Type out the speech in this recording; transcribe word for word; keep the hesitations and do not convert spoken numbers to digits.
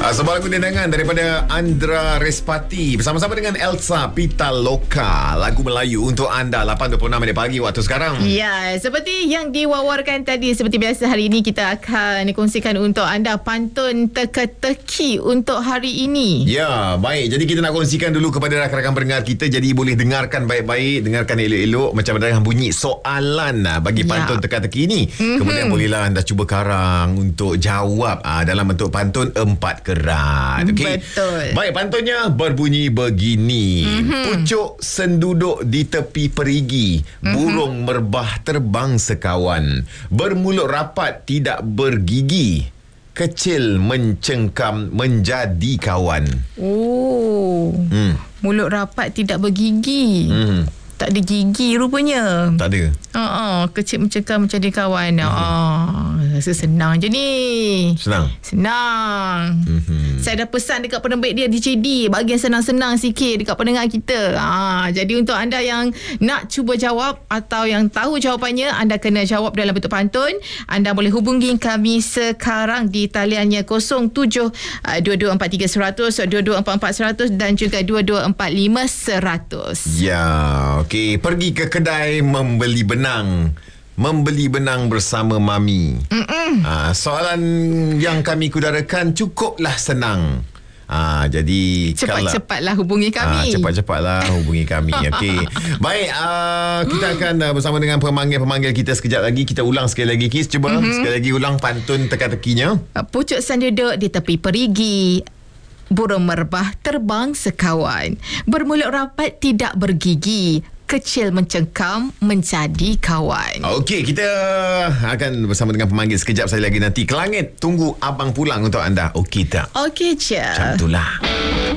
Uh, sebuah lagu dendangan daripada Andra Respati bersama-sama dengan Elsa Pitaloka. Lagu Melayu untuk anda. lapan dua puluh enam minit pagi waktu sekarang. Ya, seperti yang diwawarkan tadi, seperti biasa hari ini kita akan kongsikan untuk anda pantun teka-teki untuk hari ini. Ya, baik. Jadi kita nak kongsikan dulu kepada rakan-rakan pendengar kita. Jadi boleh dengarkan baik-baik, dengarkan elok-elok macam mana bunyi soalan bagi pantun ya. teka-teki ini. Mm-hmm. Kemudian bolehlah anda cuba karang untuk jawab aa, dalam bentuk pantun empat kerat. Okay? Betul. Baik, pantunnya berbunyi begini. Mm-hmm. Pucuk senduduk di tepi perigi, mm-hmm. burung merbah terbang sekawan, bermulut rapat tidak bergigi, kecil mencengkam menjadi kawan. Oh. Hmm. Mulut rapat tidak bergigi. Hmm. Tak ada gigi rupanya. Tak ada. Uh-uh, kecil mencengkam menjadi kawan. Mm-hmm. Uh, rasa senang je ni. Senang? Senang. Mm-hmm. Saya dah pesan dekat penerbit dia D J D, bagi yang senang-senang sikit dekat pendengar kita. Uh, jadi untuk anda yang nak cuba jawab atau yang tahu jawapannya, anda kena jawab dalam bentuk pantun. Anda boleh hubungi kami sekarang di taliannya kosong tujuh dua dua empat tiga seratus, dua dua empat empat seratus dan juga dua dua empat lima seratus. Ya, okey. Pergi ke kedai membeli benang. Membeli benang bersama mami. Ha, soalan yang kami kudarakan cukuplah senang. Ha, jadi cepat-cepatlah hubungi kami. Ha, cepat-cepatlah hubungi kami. Okey. Baik, uh, kita akan uh, bersama dengan pemanggil-pemanggil kita sekejap lagi. Kita ulang sekali lagi, Kis. Cuba mm-hmm. sekali lagi ulang pantun teka-tekinya. Pucuk senduduk di tepi perigi, burung merbah terbang sekawan, bermulut rapat tidak bergigi, kecil mencengkam menjadi kawan. Okey, kita akan bersama dengan pemanggil sekejap saja lagi nanti. Kelangit, tunggu abang pulang untuk anda. Okey tak? Okey je. Macam itulah.